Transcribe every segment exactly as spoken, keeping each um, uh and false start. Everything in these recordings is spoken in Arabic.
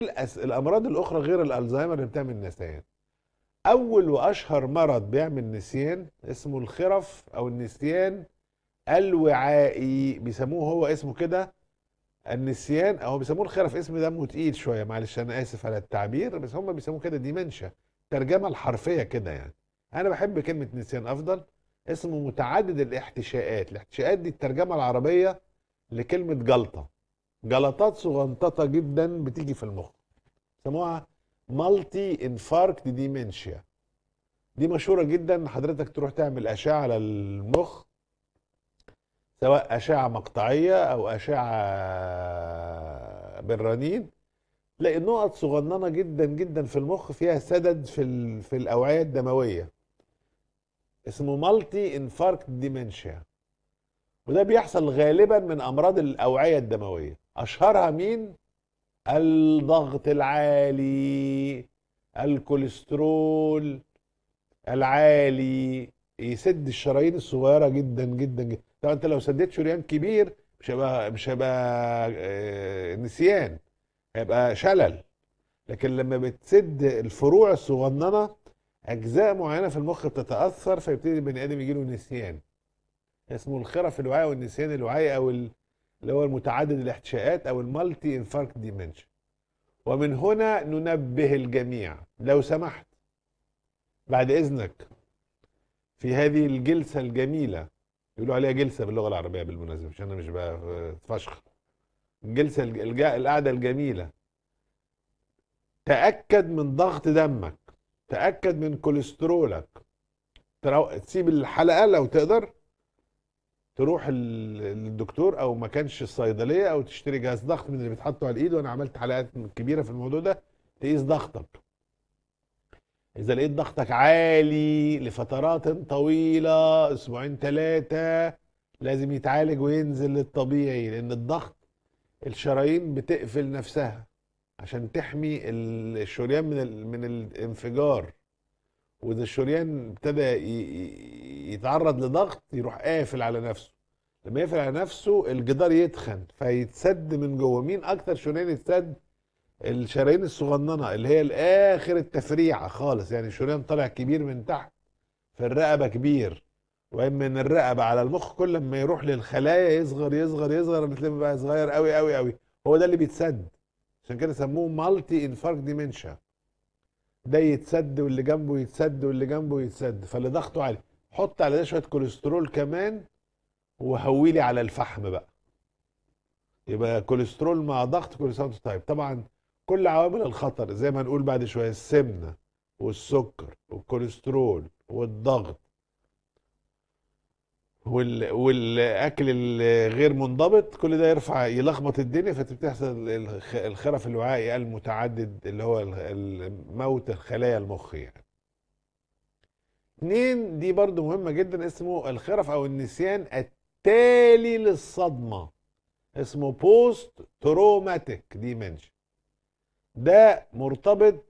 الأس- الامراض الاخرى غير الالزهايمر اللي بتعمل نسيان. اول واشهر مرض بيعمل نسيان اسمه الخرف او النسيان الوعائي، بيسموه هو اسمه كده النسيان، او بيسموه الخرف. اسم دمه تقيل شويه، معلش انا اسف على التعبير، بس هم بيسموه كده ديمنشا، الترجمه الحرفيه كده يعني. انا بحب كلمه نسيان افضل. اسمه متعدد الاحتشاءات. الاحتشاءات دي الترجمه العربيه لكلمه جلطه، جلطات صغنططه جدا بتيجي في المخ، سموها مالتي انفاركت ديمنشيا. دي مشهوره جدا، حضرتك تروح تعمل اشعه على المخ، سواء اشعه مقطعيه او اشعه بالرنين، تلاقي نقط صغننه جدا جدا في المخ فيها سدد في ال... في الاوعيه الدمويه، اسمه مالتي انفاركت ديمنشيا. وده بيحصل غالبا من امراض الاوعيه الدمويه، اشهرها مين؟ الضغط العالي، الكوليسترول العالي، يسد الشرايين الصغيره جدا جدا جدا. طبعا انت لو سديت شريان كبير مش هيبقى مش هيبقى آه، نسيان، هيبقى شلل. لكن لما بتسد الفروع الصغننه، اجزاء معينه في المخ بتتاثر، فيبتدي البني ادم يجي له نسيان. اسمه الخرف الوعي والنسيان الوعي، او ال- اللي هو المتعدد الاحتشاءات، او المالتي انفاركت ديمنشن. ومن هنا ننبه الجميع لو سمحت، بعد اذنك، في هذه الجلسه الجميله، يقولوا عليها جلسه باللغه العربيه بالمناسبه، مش انا مش بفشخ، الجلسه الج- الج- القعده الجميله، تاكد من ضغط دمك، تاكد من كوليسترولك، ترو... تسيب الحلقه لو تقدر، تروح ال- للدكتور، او ما كانش الصيدليه، او تشتري جهاز ضغط من اللي بيتحطوا على الايد، وانا عملت حلقات كبيره في الموضوع ده، تقيس ضغطك. اذا لقيت ضغطك عالي لفترات طويله، اسبوعين ثلاثه، لازم يتعالج وينزل للطبيعي، لان الضغط الشرايين بتقفل نفسها عشان تحمي ال- الشريان من ال... من الانفجار. واذا الشريان ابتدى ي- ي- يتعرض لضغط، يروح قافل على نفسه. لما يقفل على نفسه الجدار يتخن فيتسد من جوه. مين اكتر شريان يتسد؟ الشرايين الصغننه اللي هي الاخر التفريعه خالص، يعني الشريان طالع كبير من تحت، في الرقبه كبير، وإما من الرقبه على المخ كل ما يروح للخلايا يصغر يصغر يصغر، بتلاقيه بقى صغير قوي قوي قوي. هو ده اللي بيتسد، عشان كده سموه مالتي انفاركت ديمنشا. ده يتسد واللي جنبه يتسد واللي جنبه يتسد، فاللي ضغطه عالي حط على ده شويه كوليسترول كمان، وهويلي على الفحم بقى، يبقى كوليسترول مع ضغط كوليسترول تايب. طبعا كل عوامل الخطر زي ما هنقول بعد شويه، السمنه والسكر والكوليسترول والضغط وال... والاكل الغير منضبط، كل ده يرفع يلخبط الدنيا، فتحصل الخ- الخرف الوعائي المتعدد، اللي هو ال- ال- موت خلايا المخ يعني. اتنين، دي برضو مهمة جدا، اسمه الخرف او النسيان التالي للصدمة، اسمه بوست تروماتيك ديمنشن. ده مرتبط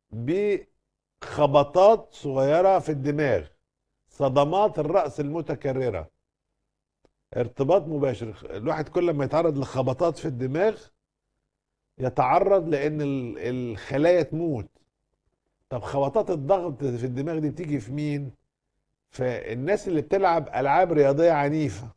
بخبطات صغيرة في الدماغ، صدمات الرأس المتكررة، ارتباط مباشر. الواحد كل ما يتعرض لخبطات في الدماغ يتعرض لان ال- الخلايا تموت. طب خبطات الضغط في الدماغ دي بتيجي في مين؟ فالناس اللي بتلعب العاب رياضيه عنيفه،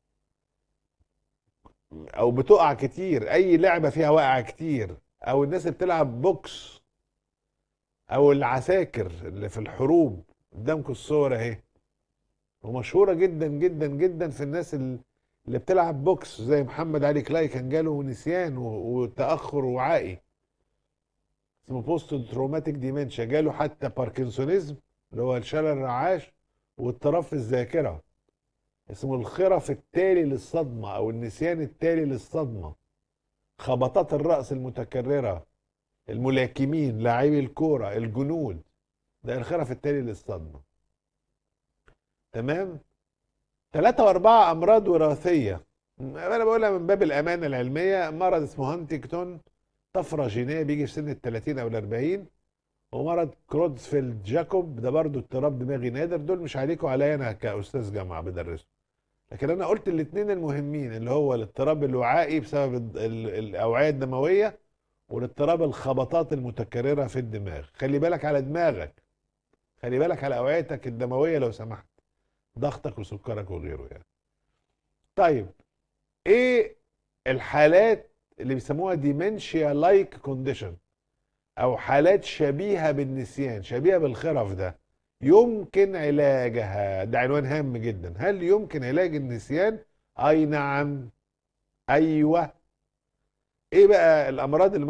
او بتقع كتير، اي لعبه فيها وقع كتير، او الناس اللي بتلعب بوكس، او العساكر اللي في الحروب، قدامكم الصور اهي، ومشهوره جدا جدا جدا في الناس اللي اللي بتلعب بوكس، زي محمد علي كلاي كان جاله نسيان و- وتاخر وعائي، اسمه بوست تروماتيك ديمنشيا. جاله حتى باركنسونيزم اللي هو الشلل الرعاش، واضطراب في الذاكره، اسمه الخرف التالي للصدمه او النسيان التالي للصدمه. خبطات الراس المتكرره، الملاكمين، لاعبي الكوره، الجنود، ده الخرف التالي للصدمه. تمام. ثلاثة وأربعة أمراض وراثية، أنا بقولها من باب الأمانة العلمية. مرض اسمه هانتينجتون، طفرة جينية، بيجي في سن الثلاثين أو الأربعين. ومرض كرودسفيلد جاكوب، ده برضو اضطراب دماغي نادر. دول مش عليكم عليا أنا كأستاذ جامعة بدرسه، لكن أنا قلت الاثنين المهمين، اللي هو الاضطراب الوعائي بسبب ال- ال- الأوعية الدموية، والاضطراب الخبطات المتكررة في الدماغ. خلي بالك على دماغك، خلي بالك على أوعيتك الدموية لو سمحت، ضغطك وسكرك وغيره يعني. طيب ايه الحالات اللي بيسموها ديمنشيا لايك كونديشن، او حالات شبيهة بالنسيان، شبيهة بالخرف ده، يمكن علاجها؟ ده عنوان هام جدا. هل يمكن علاج النسيان؟ اي نعم. ايوه. ايه بقى الامراض اللي